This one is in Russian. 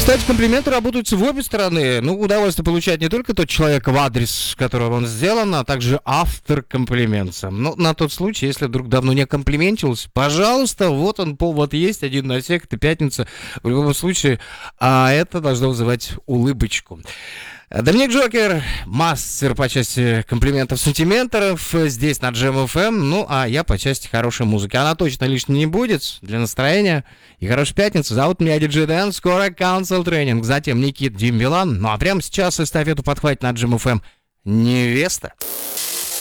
Кстати, комплименты работают в обе стороны. Ну, удовольствие получает не только тот человек, в адрес которого он сделан, а также автор комплимента. Ну, на тот случай, если вдруг давно не комплиментился, пожалуйста, вот он, повод есть, один на всех, это пятница. В любом случае, это должно вызывать улыбочку. Доминик Джокер, мастер по части комплиментов, сантиметров, здесь на Jam FM, ну, а я по части хорошей музыки. Она точно лишней не будет для настроения и хорошей пятницы. Зовут меня DJ Дэн, скоро Council Training, затем Никит Дим Билан. Ну, а прямо сейчас эстафету подхватит на Jam FM невеста.